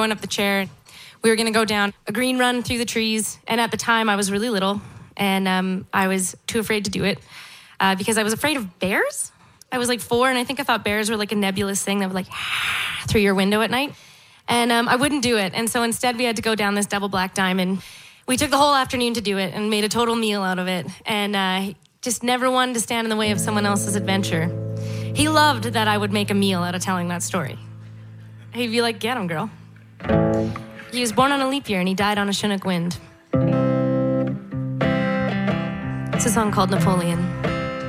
going up the chair. We were going to go down a green run through the trees. And at the time, I was really little. And I was too afraid to do it because I was afraid of bears. I was like 4, and I think I thought bears were like a nebulous thing that would like through your window at night. And I wouldn't do it. And so instead, we had to go down this double black diamond. We took the whole afternoon to do it and made a total meal out of it. And just never wanted to stand in the way of someone else's adventure. He loved that I would make a meal out of telling that story. He'd be like, get him, girl. He was born on a leap year, and he died on a Chinook wind. It's a song called Napoleon.